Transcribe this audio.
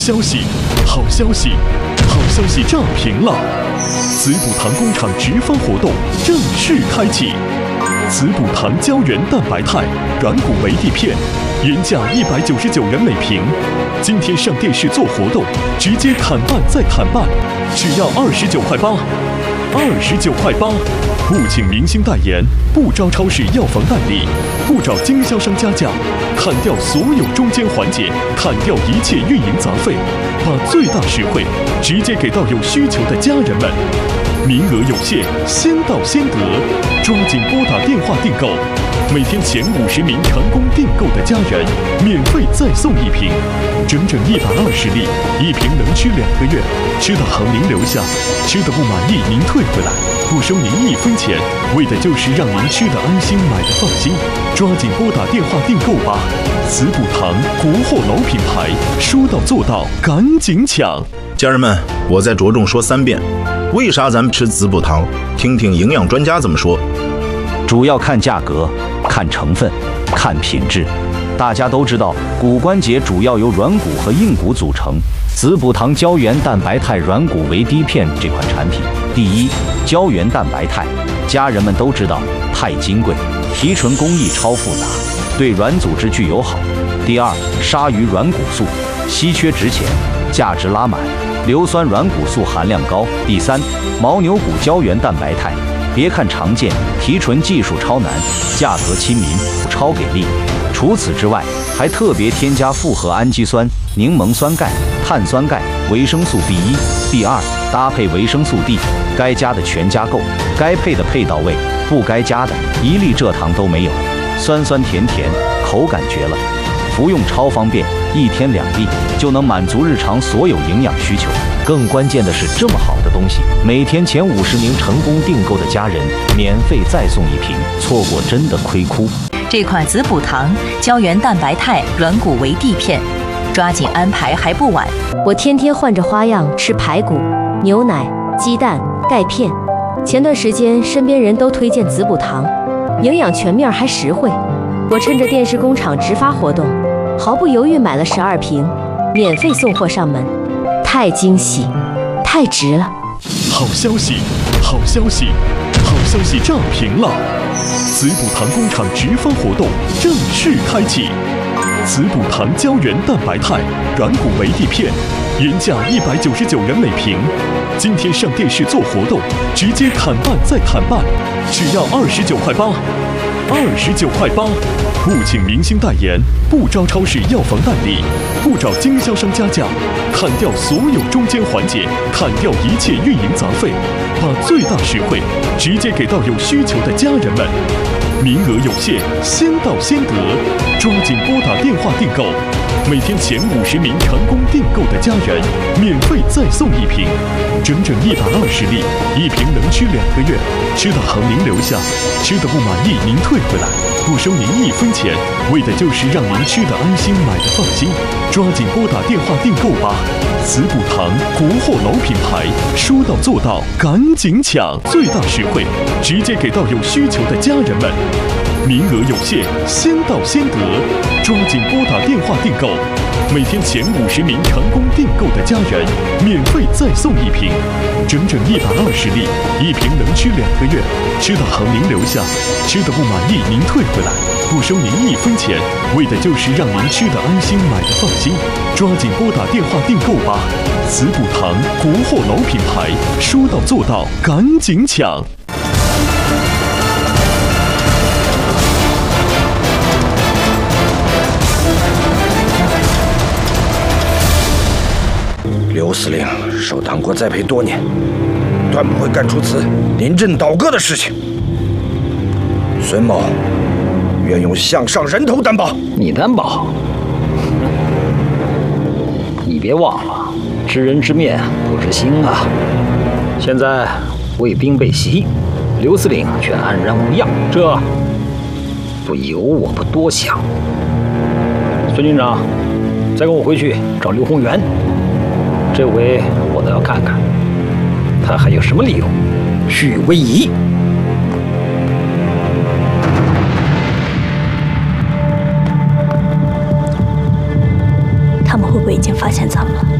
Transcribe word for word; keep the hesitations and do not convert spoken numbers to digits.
消息，好消息，好消息炸屏了！滋补堂工厂直发活动正式开启，滋补堂胶原蛋白肽软骨维 D 片，原价一百九十九元每瓶，今天上电视做活动，直接砍半再砍半，只要二十九块八，二十九块八。不请明星代言，不招超市药房代理，不找经销商加价，砍掉所有中间环节，砍掉一切运营杂费，把最大实惠直接给到有需求的家人们。名额有限，先到先得，抓紧拨打电话订购。每天前五十名成功订购的家人，免费再送一瓶，整整一百二十粒，一瓶能吃两个月。吃的好您留下，吃的不满意您退回来，不收您一分钱，为的就是让您吃的安心，买的放心。抓紧拨打电话订购吧！滋补堂国货老品牌，说到做到，赶紧抢！ 家人们，我再着重说三遍，为啥咱们吃滋补堂？听听营养专家怎么说。 主要看价格，看成分，看品质。大家都知道，骨关节主要由软骨和硬骨组成。滋补堂胶原蛋白肽软骨维 D 片这款产品，第一，胶原蛋白肽，家人们都知道太金贵，提纯工艺超复杂，对软组织具友好。第二，鲨鱼软骨素，稀缺值钱，价值拉满，硫酸软骨素含量高。第三，牦牛骨胶原蛋白肽，别看常见，提纯技术超难，价格亲民，超给力。除此之外，还特别添加复合氨基酸、柠檬酸钙、碳酸钙、维生素 B 一、B 二，搭配维生素 D， 该加的全加够，该配的配到位，不该加的一粒蔗糖都没有，酸酸甜甜，口感绝了。服用超方便，一天两粒就能满足日常所有营养需求。更关键的是，这么好的东西，每天前五十名成功订购的家人，免费再送一瓶，错过真的亏哭。 这款滋补堂胶原蛋白肽软骨维 D 片，抓紧安排还不晚。 我天天换着花样吃排骨、牛奶、鸡蛋、钙片。前段时间身边人都推荐滋补堂，营养全面还实惠。我趁着电视工厂直发活动，毫不犹豫买了十二瓶，免费送货上门，太惊喜，太值了！ 好消息，好消息，好消息炸屏了！滋补堂工厂直发活动正式开启，滋补堂胶原蛋白肽软骨维 D 片，原价一百九十九元每瓶，今天上电视做活动，直接砍半再砍半，只要二十九块八，二十九块八。不请明星代言，不招超市药房代理，不找经销商加价，砍掉所有中间环节，砍掉一切运营杂费，把最大实惠直接给到有需求的家人们。名额有限，先到先得，抓紧拨打电话订购。每天前五十名成功订购的家人，免费再送一瓶，整整一百二十粒，一瓶能吃两个月。吃的好您留下，吃的不满意您退回来，不收您一分钱，为的就是让您吃的安心，买的放心。抓紧拨打电话订购吧！滋补堂国货老品牌，说到做到，赶紧抢！最大实惠，直接给到有需求的家人们。名额有限，先到先得，抓紧拨打电话订购。每天前五十名成功订购的家人，免费再送一瓶，整整一百二十粒，一瓶能吃两个月。吃的好您留下，吃的不满意您退回来，不收您一分钱，为的就是让您吃的安心，买的放心。抓紧拨打电话订购吧！滋补堂国货老品牌，说到做到，赶紧抢！ 刘司令受党国栽培多年，断不会干出此临阵倒戈的事情。孙某愿用项上人头担保。 你担保？你别忘了，知人知面不知心啊！现在卫兵被袭，刘司令却安然无恙，这不由我不多想。孙军长，再跟我回去找刘洪元。这回我倒要看看，他还有什么理由续威仪。 他们会不会已经发现咱们了？